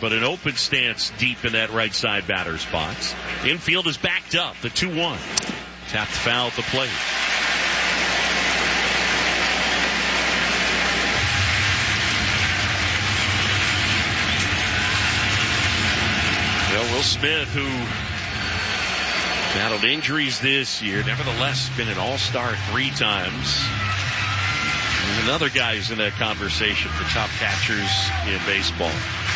but an open stance deep in that right side batter's box. Infield is backed up, the 2-1. Tapped foul at the plate. Well, Will Smith, who battled injuries this year, nevertheless been an all-star 3 times. There's another guy who's in that conversation for top catchers in baseball.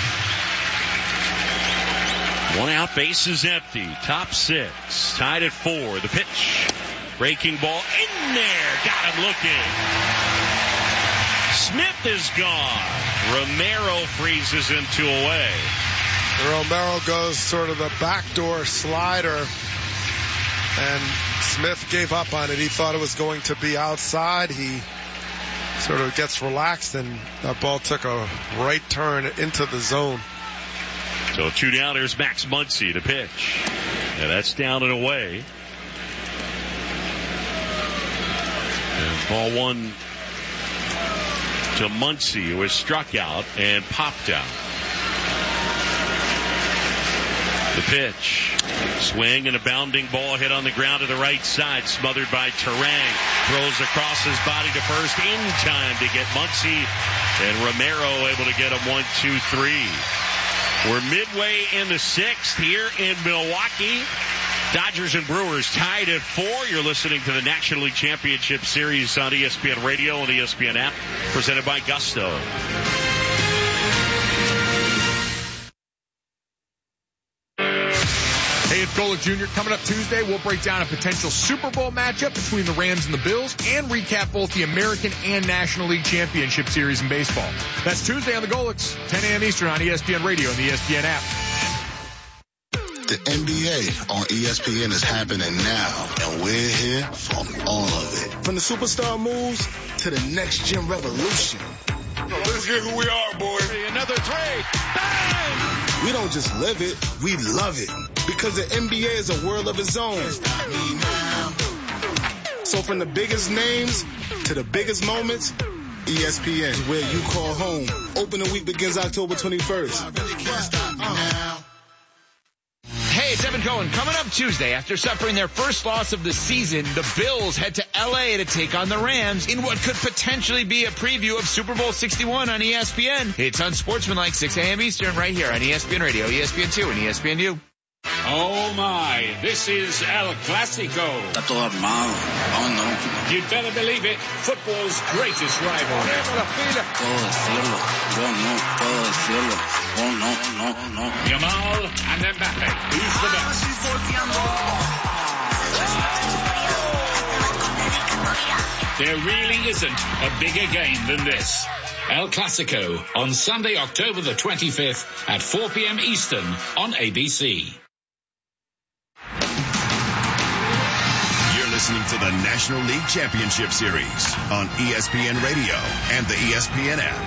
1 out, base is empty. Top 6, tied at 4. The pitch, breaking ball in there, got him looking. Smith is gone. Romero freezes him 2 away. Romero goes sort of the backdoor slider, and Smith gave up on it. He thought it was going to be outside. He sort of gets relaxed, and that ball took a right turn into the zone. So 2 down, there's Max Muncy to pitch. And that's down and away. And ball 1 to Muncy, who was struck out and popped out. The pitch. Swing and a bounding ball hit on the ground to the right side, smothered by Turang. Throws across his body to first in time to get Muncy. And Romero able to get him 1, 2, 3. We're midway in the 6th here in Milwaukee. Dodgers and Brewers tied at 4. You're listening to the National League Championship Series on ESPN Radio and ESPN app, presented by Gusto. Hey, it's Golick Jr. Coming up Tuesday, we'll break down a potential Super Bowl matchup between the Rams and the Bills and recap both the American and National League Championship Series in baseball. That's Tuesday on the Golicks, 10 a.m. Eastern on ESPN Radio and the ESPN app. The NBA on ESPN is happening now, and we're here for all of it. From the superstar moves to the next-gen revolution. Let's get who we are, boy. Another 3. Bang! We don't just live it, we love it. Because the NBA is a world of its own. So from the biggest names to the biggest moments, ESPN is where you call home. Opening week begins October 21st. Hey, it's Evan Cohen. Coming up Tuesday, after suffering their first loss of the season, the Bills head to L.A. to take on the Rams in what could potentially be a preview of Super Bowl 61 on ESPN. It's Unsportsmanlike, 6 a.m. Eastern, right here on ESPN Radio, ESPN2, and ESPNU. Oh my, this is El Clasico. Está todo armado. Oh no. You'd better believe it, football's greatest rivalry. Puedo decirlo. Yo no puedo decirlo. Oh no. Yamal and Mbappe. Who's the best? There really isn't a bigger game than this. El Clasico on Sunday, October the 25th at 4 p.m. Eastern on ABC. You're listening to the National League Championship Series on ESPN Radio and the ESPN app.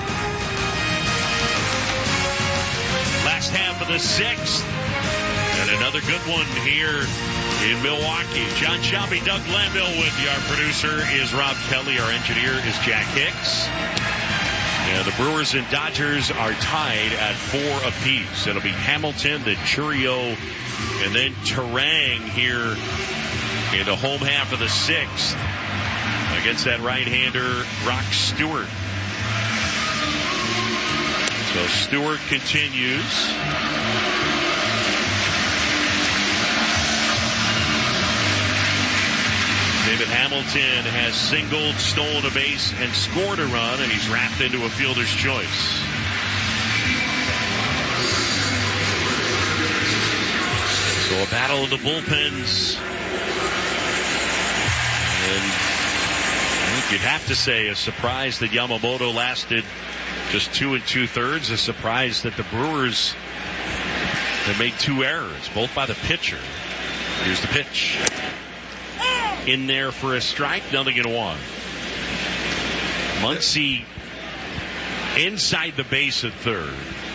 Last half of the 6th. And another good one here in Milwaukee. John Shelby, Doug Glanville with you. Our producer is Rob Kelly. Our engineer is Jack Hicks. And the Brewers and Dodgers are tied at 4 apiece. It'll be Hamilton, then Churio, and then Turang here in the home half of the 6th against that right-hander, Rock Stewart. So Stewart continues. David Hamilton has singled, stolen a base, and scored a run, and he's wrapped into a fielder's choice. So a battle of the bullpens. And I think you'd have to say a surprise that Yamamoto lasted just 2 2/3. A surprise that the Brewers have made 2 errors, both by the pitcher. Here's the pitch. In there for a strike, 0-1. Muncy inside the base at third.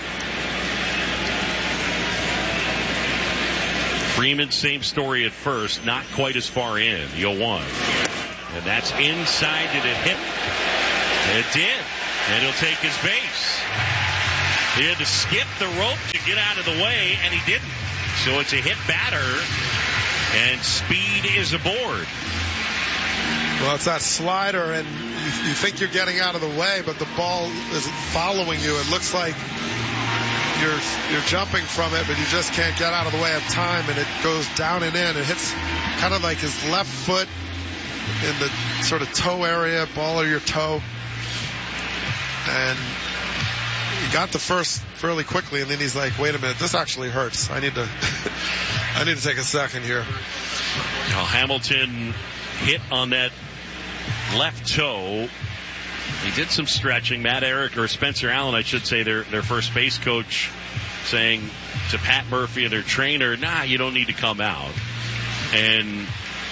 Freeman, same story at first, not quite as far in, 0-1. And that's inside. Did it hit? It did. And he'll take his base. He had to skip the rope to get out of the way, and he didn't. So it's a hit batter, and speed is aboard. Well, it's that slider, and you think you're getting out of the way, but the ball is following you. It looks like you're jumping from it, but you just can't get out of the way of time, and it goes down and in. It hits kind of like his left foot in the sort of toe area, ball of your toe. And he got the first fairly quickly, and then he's like, wait a minute, this actually hurts. I need to take a second here. Now Hamilton hit on that left toe. He did some stretching. Spencer Allen, I should say, their first base coach, saying to Pat Murphy and their trainer, nah, you don't need to come out. And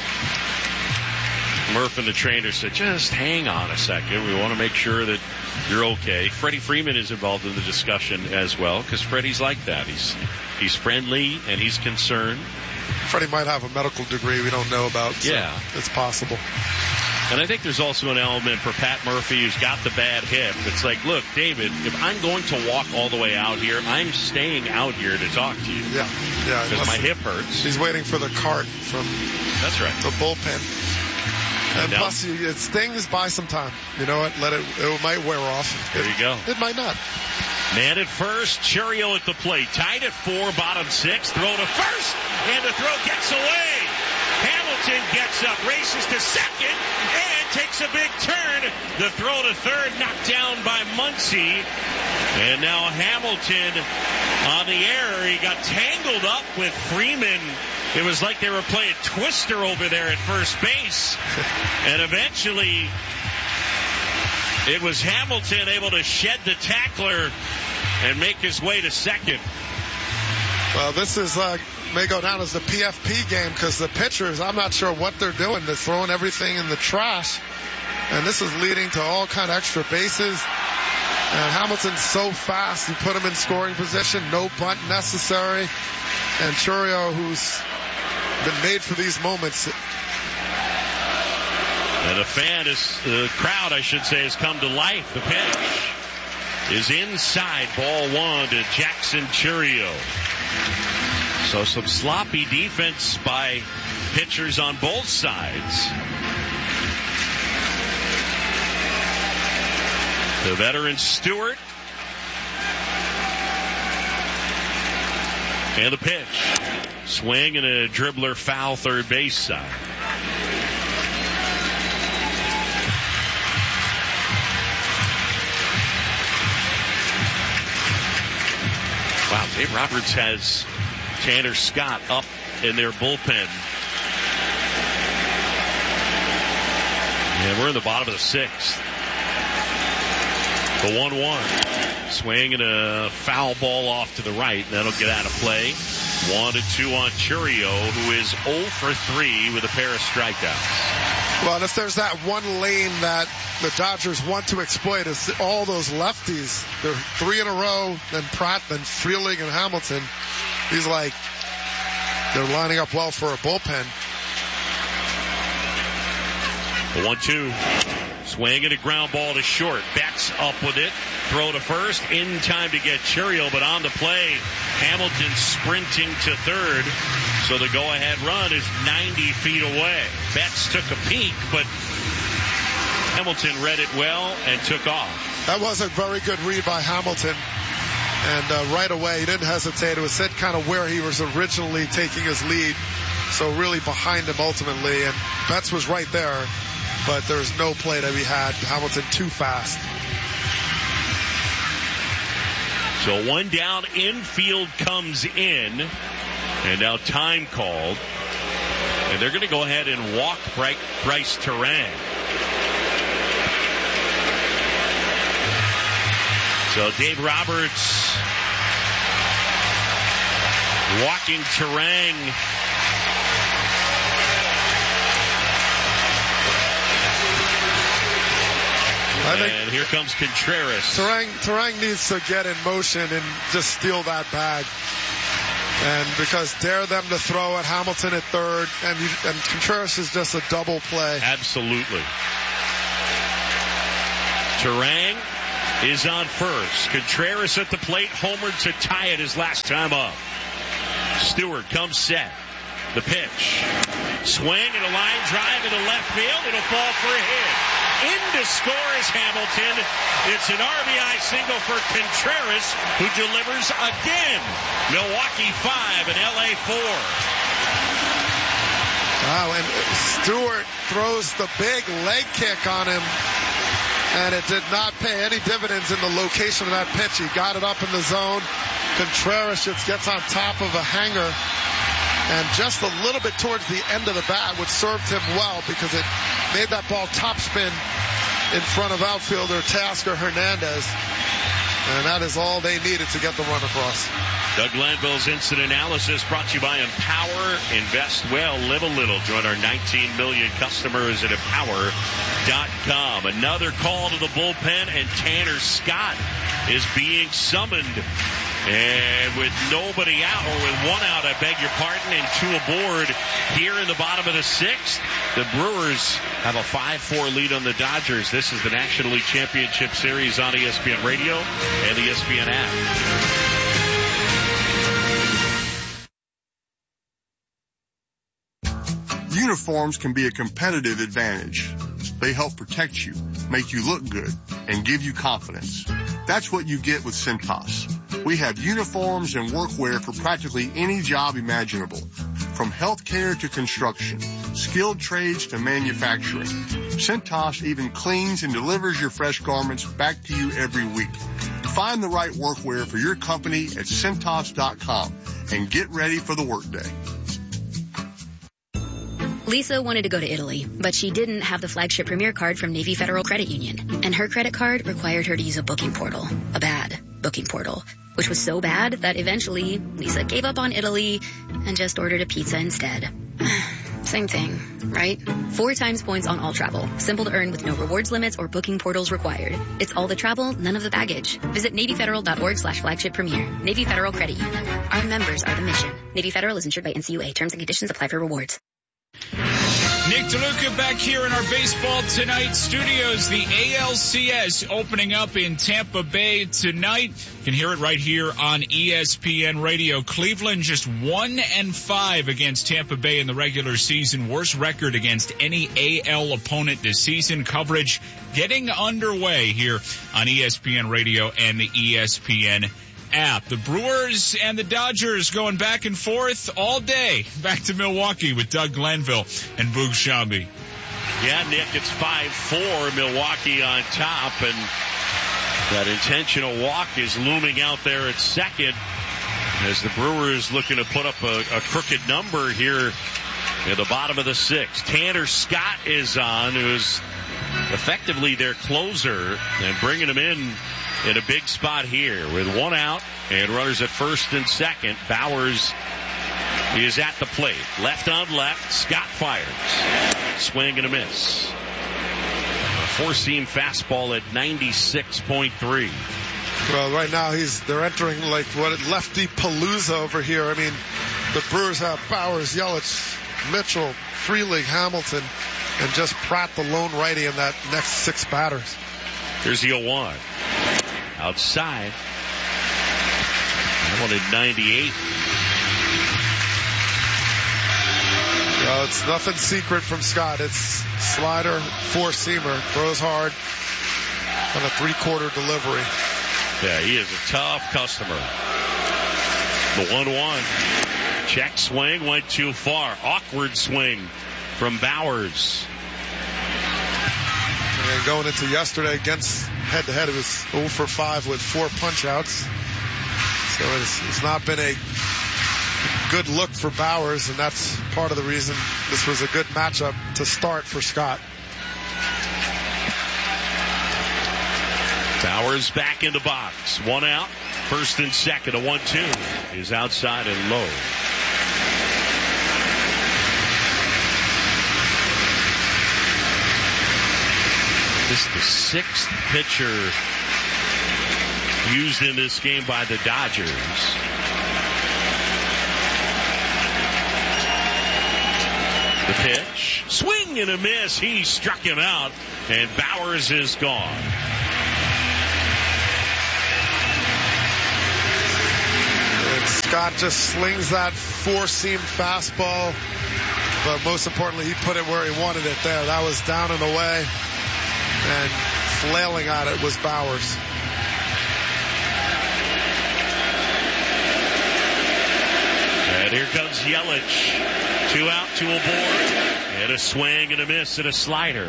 Murph and the trainer said, just hang on a second. We want to make sure that you're okay. Freddie Freeman is involved in the discussion as well, because Freddie's like that. He's friendly and he's concerned. Freddie might have a medical degree we don't know about. So yeah. It's possible. And I think there's also an element for Pat Murphy, who's got the bad hip. It's like, look, David, if I'm going to walk all the way out here, I'm staying out here to talk to you. Yeah. Because my hip hurts. He's waiting for the cart from That's right. the bullpen. And plus, it stings by some time. You know what? It might wear off. There you go. It might not. Man at first, Chourio at the plate. Tied at 4, bottom 6. Throw to first, and the throw gets away. Hamilton gets up, races to second, and takes a big turn. The throw to third, knocked down by Muncy. And now Hamilton on the air. He got tangled up with Freeman. It was like they were playing Twister over there at first base. And eventually, it was Hamilton able to shed the tackler and make his way to second. Well, this is may go down as the PFP game, because the pitchers, I'm not sure what they're doing. They're throwing everything in the trash, and this is leading to all kind of extra bases. And Hamilton's so fast, you put him in scoring position, no bunt necessary. And Chourio, who's been made for these moments. And the crowd, I should say, has come to life. The pitch is inside, ball 1 to Jackson Chourio. So some sloppy defense by pitchers on both sides. The veteran Stewart. And the pitch. Swing and a dribbler foul third base side. Wow, Dave Roberts has Tanner Scott up in their bullpen. And we're in the bottom of the 6th. The 1-1. Swing and a foul ball off to the right. That'll get out of play. 1-2 on Chourio, who is 0 for 3 with a pair of strikeouts. Well, if there's that one lane that the Dodgers want to exploit, is all those lefties. They're 3 in a row, then Pratt, then Freeling and Hamilton. He's like, they're lining up well for a bullpen. The 1-2. Swing and a ground ball to short. Betts up with it. Throw to first. In time to get Chourio, but on the play, Hamilton sprinting to third. So the go-ahead run is 90 feet away. Betts took a peek, but Hamilton read it well and took off. That was a very good read by Hamilton. And right away, he didn't hesitate. It was set kind of where he was originally taking his lead. So really behind him ultimately. And Betts was right there. But there's no play that we had. Hamilton too fast. So 1 down, infield comes in. And now time called. And they're going to go ahead and walk Bryce Turang. So Dave Roberts walking Turang. And here comes Contreras. Turang needs to get in motion and just steal that bag. And because dare them to throw at Hamilton at third, and Contreras is just a double play. Absolutely. Turang is on first. Contreras at the plate, homered to tie it his last time up. Stewart comes set. The pitch. Swing and a line drive into left field. It'll fall for a hit. In to score is Hamilton. It's an RBI single for Contreras, who delivers again. Milwaukee 5 and LA 4. Wow, and Stewart throws the big leg kick on him, and it did not pay any dividends in the location of that pitch. He got it up in the zone. Contreras just gets on top of a hanger, and just a little bit towards the end of the bat, which served him well because it made that ball topspin in front of outfielder Tasker Hernandez. And that is all they needed to get the run across. Doug Glanville's instant analysis brought to you by Empower. Invest well, live a little. Join our 19 million customers at Empower.com. Another call to the bullpen, and Tanner Scott is being summoned. And with nobody out, or with one out, I beg your pardon, and two aboard here in the bottom of the sixth, the Brewers have a 5-4 lead on the Dodgers. This is the National League Championship Series on ESPN Radio and the ESPN app. Uniforms can be a competitive advantage. They help protect you, make you look good, and give you confidence. That's what you get with Cintas. We have uniforms and workwear for practically any job imaginable, from healthcare to construction, skilled trades to manufacturing. Cintas even cleans and delivers your fresh garments back to you every week. Find the right workwear for your company at Cintas.com and get ready for the workday. Lisa wanted to go to Italy, but she didn't have the flagship Premier card from Navy Federal Credit Union, and her credit card required her to use a booking portal, a bad booking portal, which was so bad that eventually Lisa gave up on Italy and just ordered a pizza instead. Same thing, right? 4 times points on all travel. Simple to earn with no rewards limits or booking portals required. It's all the travel, none of the baggage. Visit NavyFederal.org/flagship premier. Navy Federal Credit Union. Our members are the mission. Navy Federal is insured by NCUA. Terms and conditions apply for rewards. Nick DeLuca back here in our Baseball Tonight studios. The ALCS opening up in Tampa Bay tonight. You can hear it right here on ESPN Radio. Cleveland just 1-5 against Tampa Bay in the regular season. Worst record against any AL opponent this season. Coverage getting underway here on ESPN Radio and the ESPN app. The Brewers and the Dodgers going back and forth all day. Back to Milwaukee with Doug Glanville and Boog Sciambi. Yeah, Nick, it's 5-4, Milwaukee on top, and that intentional walk is looming out there at second as the Brewers looking to put up a crooked number here at the bottom of the sixth. Tanner Scott is on, who's effectively their closer, and bringing him in a big spot here with one out and runners at first and second. Bowers is at the plate. Left on left. Scott fires. Swing and a miss. A four-seam fastball at 96.3. Well, right now they're entering like lefty palooza over here. I mean, the Brewers have Bowers, Yelich, Mitchell, Freeling, Hamilton, and just Pratt, the lone righty, in that next 6 batters. Here's the 0-1. Outside. I wanted 98. Well, it's nothing secret from Scott. It's slider, 4-seamer, throws hard, and a 3/4 delivery. Yeah, he is a tough customer. The 1-1. Check swing, went too far. Awkward swing from Bowers. And going into yesterday against head-to-head, it was 0 for 5 with 4 punch-outs. So it's not been a good look for Bowers, and that's part of the reason this was a good matchup to start for Scott. Bowers back in the box. 1 out. First and second. A 1-2 is outside and low. This is the 6th pitcher used in this game by the Dodgers. The pitch. Swing and a miss. He struck him out, and Bowers is gone. Scott just slings that four-seam fastball, but most importantly, he put it where he wanted it there. That was down and away, and flailing at it was Bowers. And here comes Yelich. 2 out, 2 aboard. And a swing and a miss and a slider.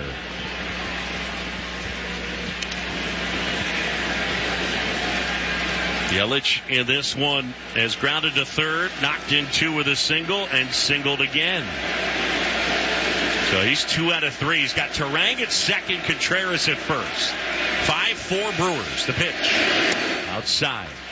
Yelich in this one has grounded to third, knocked in 2 with a single, and singled again. So he's 2 out of 3. He's got Turang at second, Contreras at first. 5-4 Brewers. The pitch outside.